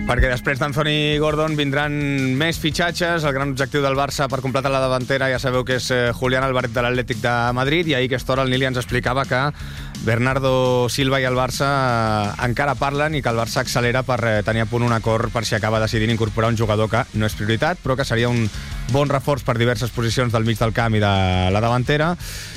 Perquè després d'Anthony Gordon vindran més fitxatges. El gran objectiu del Barça per completar la davantera ja sabeu que és Julián Álvarez de l'Atlètic de Madrid, i ahir a aquesta hora el Nili ens explicava que Bernardo Silva i el Barça encara parlen i que el Barça accelera per tenir a punt un acord per si acaba decidint incorporar un jugador que no és prioritat, però que seria un bon reforç per diverses posicions del mig del camp i de la davantera,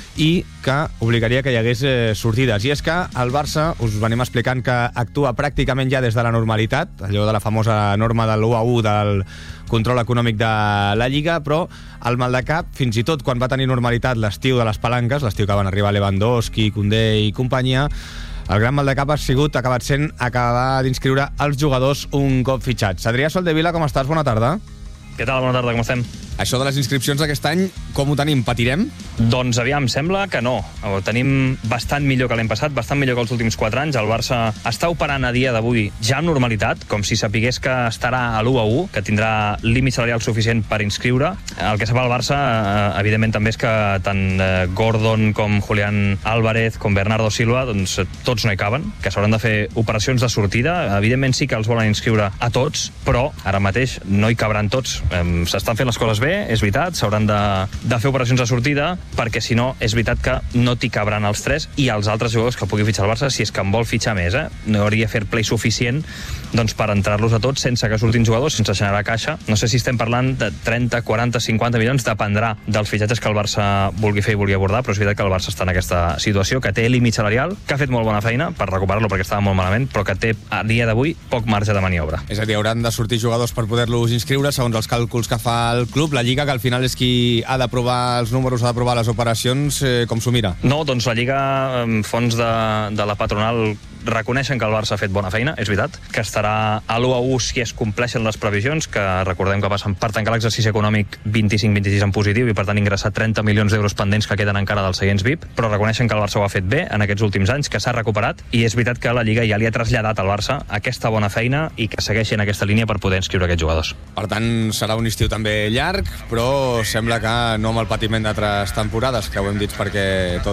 i que obligaria que hi hagués sortides. I és que el Barça, us venim explicant que actua pràcticament ja des de la normalitat, allò de la famosa norma de l'1-1 del control econòmic de la Lliga, però el mal de cap, fins i tot quan va tenir normalitat l'estiu de les palanques, l'estiu que van arribar Lewandowski, Koundé i companyia, el gran mal de cap ha acabat sent acabar d'inscriure els jugadors un cop fitxats. Adrià Soldevila, com estàs? Bona tarda. Què tal? Bona tarda, com estem? Això de les inscripcions d'aquest any, com ho tenim? Patirem? Doncs aviam, sembla que no. Ho tenim bastant millor que l'any passat, bastant millor que els últims 4 anys. El Barça està operant a dia d'avui ja amb normalitat, com si sapigués que estarà a l'1-1, que tindrà límit salarial suficient per inscriure. El que sap el Barça, evidentment, també és que tant Gordon com Julián Álvarez com Bernardo Silva, doncs tots no hi caben, que s'hauran de fer operacions de sortida. Evidentment sí que els volen inscriure a tots, però ara mateix no hi cabran tots. S'estan fent les coses bé, és veritat, s'hauran de fer operacions de sortida, perquè si no, és veritat que no t'hi cabran els 3 i els altres jugadors que pugui fitxar el Barça, si és que en vol fitxar més, no hauria fair play suficient doncs, per entrar-los a tots sense que surtin jugadors, sense generar caixa. No sé si estem parlant de 30, 40, 50 milions, dependrà dels fitxatges que el Barça vulgui fer i vulgui abordar, però és veritat que el Barça està en aquesta situació, que té límit salarial, que ha fet molt bona feina per recuperar-lo perquè estava molt malament, però que té a dia d'avui poc marge de maniobra. És a dir, hauran de sortir jugadors per poder-los inscriure segons els càlculs que fa el club. La Lliga, que al final és qui ha d'aprovar els números, ha d'aprovar les operacions, com s'ho mira? No, doncs la Lliga, fons de la patronal, reconeixen que el Barça ha fet bona feina, és veritat, que estarà a l'1-1 si es compleixen les previsions, que recordem que passen per tancar l'exercici econòmic 25-26 en positiu i per tant ingressar 30 milions d'euros pendents que queden encara dels seients VIP, però reconeixen que el Barça ho ha fet bé en aquests últims anys, que s'ha recuperat, i és veritat que la Lliga ja li ha traslladat al Barça aquesta bona feina i que segueixi en aquesta línia per poder inscriure aquests jugadors. Per tant, serà un estiu també llarg, però sembla que no amb el patiment d'altres temporades, que ho hem dit perquè tot